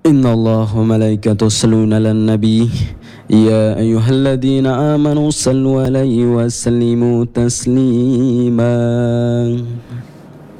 إن الله وملائكته يصلون على النبي يا أيها الذين آمنوا صلوا عليه وسلموا تسليما.